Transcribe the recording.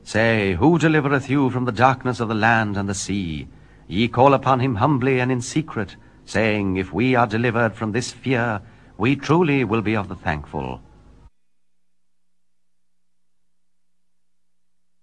Say, who delivereth you from the darkness of the land and the sea? Ye call upon him humbly and in secret, saying, If we are delivered from this fear, we truly will be of the thankful.